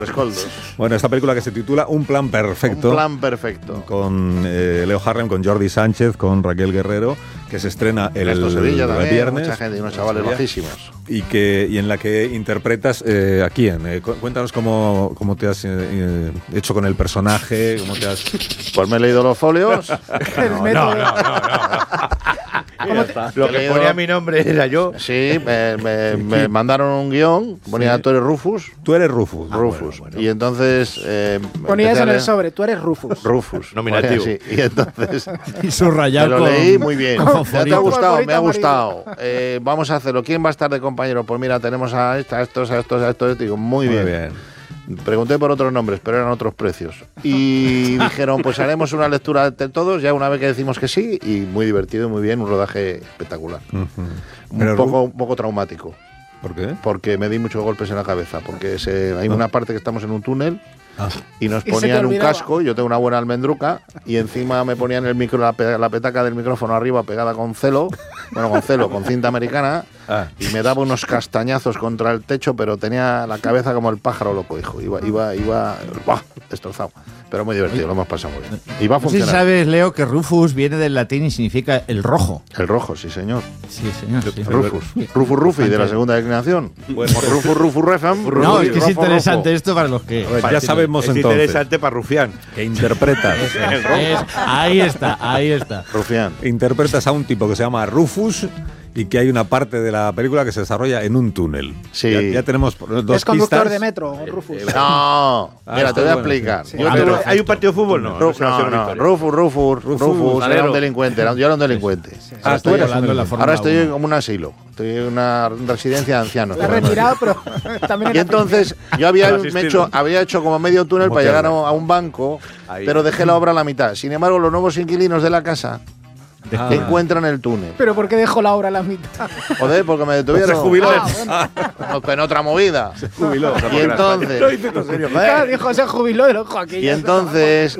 Rescoldos. Bueno, esta película que se titula Un plan perfecto. Un plan perfecto. Con Leo Harlem, con Jordi Sánchez, con Raquel Guerrero, que se estrena el Sevilla también, viernes. Mucha gente y unos chavales bajísimos. Y en la que interpretas ¿a quién? Cuéntanos cómo te has hecho con el personaje, cómo te has... Pues me he leído los folios. No. Lo que ponía mi nombre era yo. Sí, me mandaron un guión, ponía tú eres Rufus. Tú eres Rufus. Bueno. Y entonces... ponías en el sobre, tú eres Rufus. Rufus. Nominativo. Sí. Y entonces... Y subrayado. Me lo leí muy bien. Ya te ha gustado, me ha Favorito gustado. Vamos a hacerlo. ¿Quién va a estar de compañero? Pues mira, tenemos a estos. Digo, muy bien. Pregunté por otros nombres, pero eran otros precios. Y dijeron, pues haremos una lectura de todos, ya una vez que decimos que sí, y muy divertido, muy bien, un rodaje espectacular. Un poco traumático. ¿Por qué? Porque me di muchos golpes en la cabeza, porque hay una parte que estamos en un túnel y nos ponían un casco, yo tengo una buena almendruca, y encima me ponían el micro, la petaca del micrófono arriba pegada con con cinta americana, y me daba unos castañazos contra el techo, pero tenía la cabeza como el pájaro loco, hijo. Iba destrozado. Pero muy divertido, lo hemos pasado muy bien. Y va a No sé si funcionar. sabes, Leo, que Rufus viene del latín y significa el rojo. El rojo, sí señor. Sí, señor. Sí. Rufus Rufi, de la segunda declinación. Rufus Refam. No, es que es interesante esto para los que... Ya sabemos Es entonces interesante para Rufián. que interpretas. Ahí está. Rufián. Interpretas a un tipo que se llama Rufus y que hay una parte de la película que se desarrolla en un túnel. Sí. Ya tenemos dos Es conductor pistas. de metro, Rufus. No, mira, te voy a explicar. Sí. ¿Hay un partido de fútbol? No. Rufus era un delincuente, yo era un delincuente. Ahora tú eras hablando de la Fórmula estoy 1. como un asilo, estoy en una residencia de ancianos. La he retirado, pero también Y entonces yo había hecho como medio túnel para llegar a un banco, pero dejé la obra a la mitad. Sin embargo, los nuevos inquilinos de la casa encuentran el túnel. ¿Pero por qué dejó la obra a la mitad? Joder, porque me detuvieron. Se jubiló. En otra movida. Se jubiló. Y entonces... Claro, dijo, se jubiló del ojo aquí. Y entonces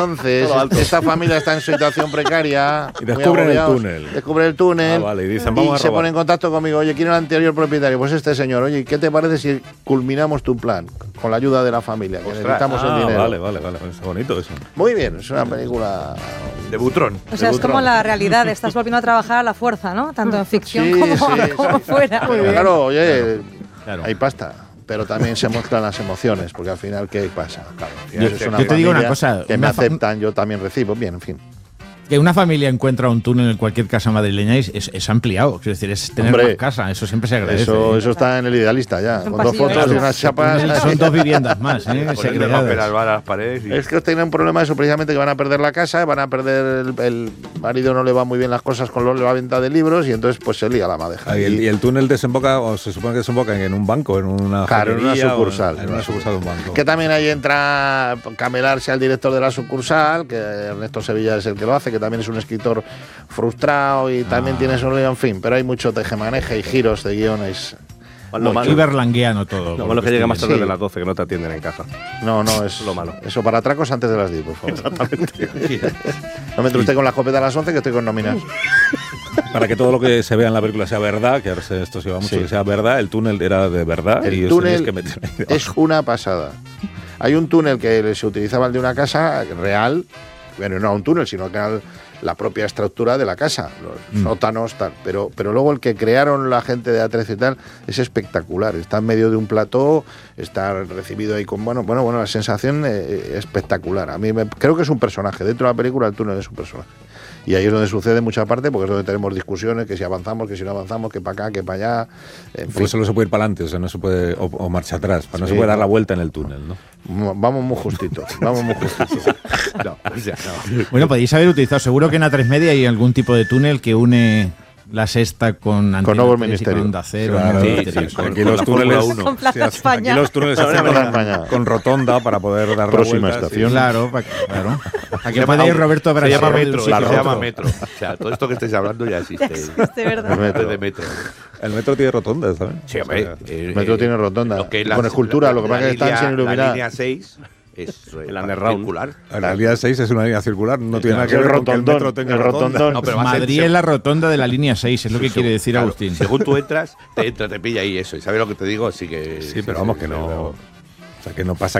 esta familia está en situación precaria. Y descubren muy el agobiados, túnel. Descubren el túnel. Vale, y dicen, vamos a se robar. pone en contacto conmigo. Oye, ¿quién era el anterior propietario? Pues este señor. Oye, ¿qué te parece si culminamos tu plan? Con la ayuda de la familia, que necesitamos el dinero. Vale. Es bonito eso. Muy bien, es una película... De Butrón. O sea, es como la realidad, estás volviendo a trabajar a la fuerza, ¿no? Tanto en ficción Sí, como fuera. Claro, oye, Claro. hay pasta. Pero también se mezclan las emociones, porque al final, ¿qué pasa? Claro, al final es una yo te digo una familia cosa, que me aceptan, yo también recibo. Bien, en fin. Que una familia encuentra un túnel en cualquier casa madrileña es ampliado. Es decir, es tener Hombre, más casa. Eso siempre se agradece. Eso está en el idealista ya. Un Con dos pasillo fotos y extra. unas chapas. Son 2 viviendas más, Ponerle segregadas. papel albal a las paredes. Es que tienen un problema de eso, precisamente, que van a perder la casa, van a perder el marido, no le va muy bien las cosas con la venta de libros, y entonces pues se lía la madeja. Y el túnel desemboca, o se supone que desemboca en un banco, en una Claro, en una joyería, sucursal. en una sucursal de un banco. Que también ahí entra camelarse al director de la sucursal, que Ernesto Sevilla es el que lo hace, que también es un escritor frustrado y también tiene su lío, en fin, pero hay mucho tejemaneje y giros de guiones. Y berlangueano todo. Lo malo es que llega más tarde Sí. de las 12, que no te atienden en casa. No, es lo malo. Eso para atracos antes de las 10, por favor. Exactamente. No me entre usted con la escopeta a las 11, que estoy con nóminas. Para que todo lo que se vea en la película sea verdad, que ahora esto se va mucho, Sí. que sea verdad, el túnel era de verdad. El y os túnel tenéis que meter ahí debajo. es una pasada. Hay un túnel que se utilizaba el de una casa real, bueno, no un túnel, sino que era la propia estructura de la casa, los sótanos, tal. Pero luego el que crearon la gente de A13 y tal es espectacular. Está en medio de un plató, está recibido ahí con bueno, la sensación espectacular. A mí creo que es un personaje. Dentro de la película el túnel es un personaje. Y ahí es donde sucede mucha parte, porque es donde tenemos discusiones, que si avanzamos, que si no avanzamos, que para acá, que para allá. En Porque fin. solo se puede ir para adelante, o sea, no se puede, o marcha atrás, no Sí, se puede dar no. la vuelta en el túnel, ¿no? Vamos muy justitos, vamos muy justitos. Bueno, podéis haber utilizado. Seguro que en A3 Media hay algún tipo de túnel que une La Sexta con Antena Nuevo 3 y Ministerio. con Onda Cero. Claro, Nuevo sí, Ministerio. sí, Con- aquí los túneles Con Plaza España. Aquí los túneles se hacen Plaza España. con rotonda para poder dar Próxima la vuelta. estación. Claro, claro. Aquí puede ir Roberto Se Brasero llama del metro, sitio se a llama otro. metro. O sea, todo esto que estáis hablando ya existe. De verdad. Metro. De metro. El metro tiene rotonda, ¿sabes? Sí, hombre. El metro tiene rotonda. Lo que es Con escultura, lo que pasa es que están sin La iluminar. línea 6 es El underground. circular. La línea 6 es una línea circular, no tiene nada que El ver con que el rotondón, metro tenga el rotonda. rotondón. No, pero va a ser- Madrid es la rotonda de la línea 6, es lo que quiere decir Claro, Agustín. Según tú entras, te pilla ahí eso. ¿Y sabes lo que te digo? Así que. Sí, pero vamos que no. O sea, que no pasa